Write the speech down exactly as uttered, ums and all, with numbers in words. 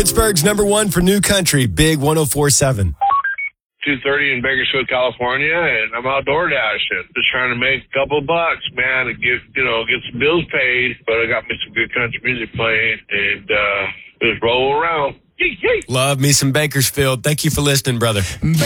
Pittsburgh's number one for new country, Big one oh four point seven. two thirty in Bakersfield, California, and I'm outdoor dashing. Just trying to make a couple bucks, man, and get, you know, get some bills paid. But I got me some good country music playing, and uh, just roll around. Love me some Bakersfield. Thank you for listening, brother.